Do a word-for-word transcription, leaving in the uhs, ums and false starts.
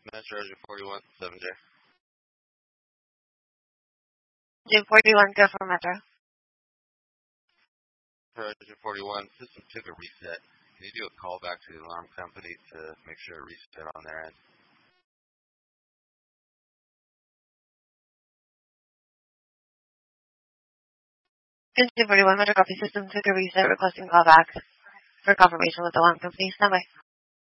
Metro Roger forty-one, seven J. J forty-one, go for Metro. Roger forty-one, system took a reset. Can you do a call back to the alarm company to make sure it reset on their end? J forty-one, Metro copy, system took a reset, requesting call back for confirmation with the alarm company. Stand by.